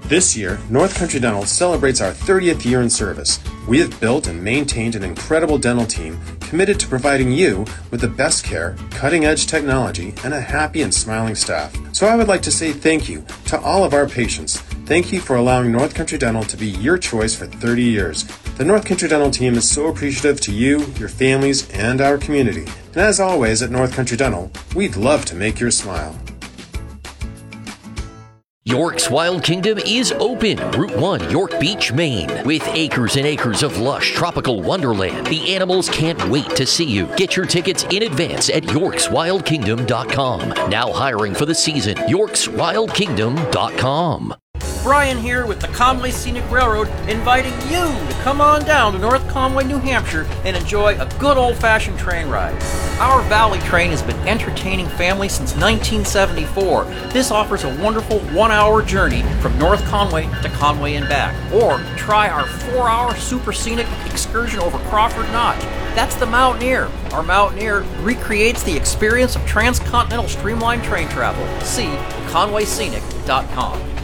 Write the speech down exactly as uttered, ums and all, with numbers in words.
This year, North Country Dental celebrates our thirtieth year in service. We have built and maintained an incredible dental team committed to providing you with the best care, cutting-edge technology, and a happy and smiling staff. So I would like to say thank you to all of our patients. Thank you for allowing North Country Dental to be your choice for thirty years. The North Country Dental team is so appreciative to you, your families, and our community. And as always at North Country Dental, we'd love to make your smile. York's Wild Kingdom is open. Route one, York Beach, Maine. With acres and acres of lush tropical wonderland, the animals can't wait to see you. Get your tickets in advance at yorks wild kingdom dot com. Now hiring for the season. yorks wild kingdom dot com. Brian here with the Conway Scenic Railroad, inviting you to come on down to North Conway, New Hampshire and enjoy a good old-fashioned train ride. Our Valley train has been entertaining families since nineteen seventy-four. This offers a wonderful one-hour journey from North Conway to Conway and back. Or try our four-hour super scenic excursion over Crawford Notch. That's the Mountaineer. Our Mountaineer recreates the experience of transcontinental streamlined train travel. See conway scenic dot com.